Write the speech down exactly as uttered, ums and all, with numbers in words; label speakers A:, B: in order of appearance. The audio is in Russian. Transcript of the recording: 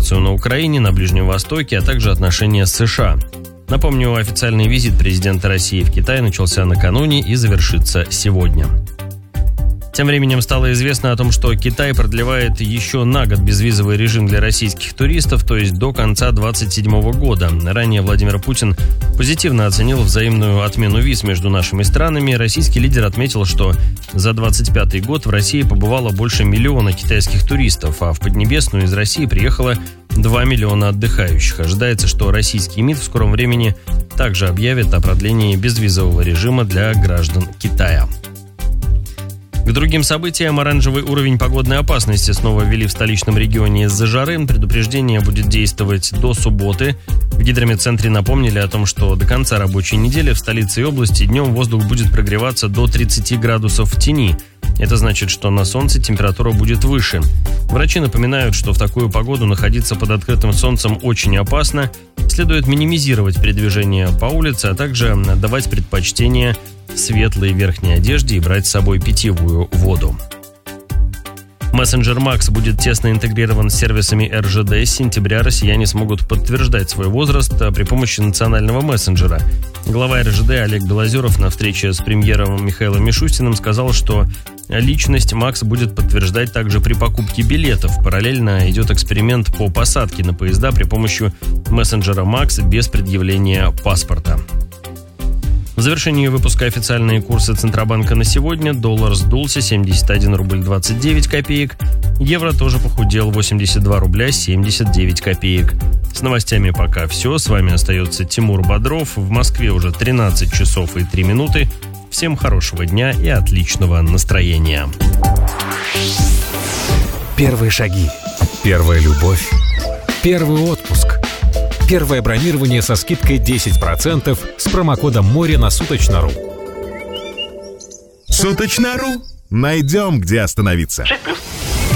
A: ситуацию на Украине, на Ближнем Востоке, а также отношения с США. Напомню, официальный визит президента России в Китай начался накануне и завершится сегодня. Тем временем стало известно о том, что Китай продлевает еще на год безвизовый режим для российских туристов, то есть до конца двадцать седьмого года. Ранее Владимир Путин позитивно оценил взаимную отмену виз между нашими странами. Российский лидер отметил, что за двадцать пятый год в России побывало больше миллиона китайских туристов, а в Поднебесную из России приехало два миллиона отдыхающих. Ожидается, что российский МИД в скором времени также объявит о продлении безвизового режима для граждан Китая. К другим событиям: оранжевый уровень погодной опасности снова ввели в столичном регионе из-за жары. Предупреждение будет действовать до субботы. В гидрометцентре напомнили о том, что до конца рабочей недели в столице и области днем воздух будет прогреваться до тридцати градусов в тени. Это значит, что на солнце температура будет выше. Врачи напоминают, что в такую погоду находиться под открытым солнцем очень опасно. Следует минимизировать передвижение по улице, а также отдавать предпочтение светлой верхней одежде и брать с собой питьевую воду. Мессенджер Макс будет тесно интегрирован с сервисами эр жэ дэ. С сентября россияне смогут подтверждать свой возраст при помощи национального мессенджера. Глава эр жэ дэ Олег Белозеров на встрече с премьером Михаилом Мишустиным сказал, что личность Макс будет подтверждать также при покупке билетов. Параллельно идет эксперимент по посадке на поезда при помощи мессенджера Макс без предъявления паспорта. В завершении выпуска официальные курсы Центробанка на сегодня. Доллар сдулся семьдесят один рубль двадцать девять копеек. Евро тоже похудел восемьдесят два рубля семьдесят девять копеек. С новостями пока все. С вами остается Тимур Бодров. В Москве уже тринадцать часов и три минуты. Всем хорошего дня и отличного настроения.
B: Первые шаги. Первая любовь. Первый отпуск. Первое бронирование со скидкой десять процентов с промокодом «Море» на Суточно.ру.
C: Суточно.ру. Найдем, где остановиться.
D: шесть плюс.